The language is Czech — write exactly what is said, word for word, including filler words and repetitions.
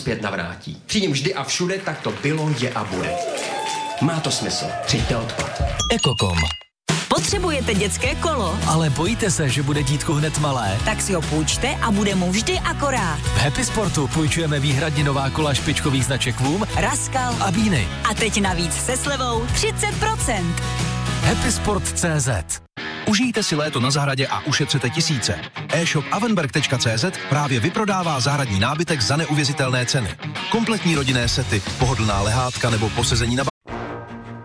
zpět navrátí. Přijím vždy a všude, tak to bylo, je a bude. Má to smysl. Přijďte odpad. Ekokom. Potřebujete dětské kolo? Ale bojíte se, že bude dítko hned malé? Tak si ho půjčte a bude mu vždy akorát. V Happy Sportu půjčujeme výhradně nová kola špičkových značek Voom, Raskal a Bíny. A teď navíc se slevou třicet procent. Happy Sport tečka cé zet. Užijte si léto na zahradě a ušetřete tisíce. E-shop avenberg tečka cé zet právě vyprodává zahradní nábytek za neuvěřitelné ceny. Kompletní rodinné sety, pohodlná lehátka nebo posezení na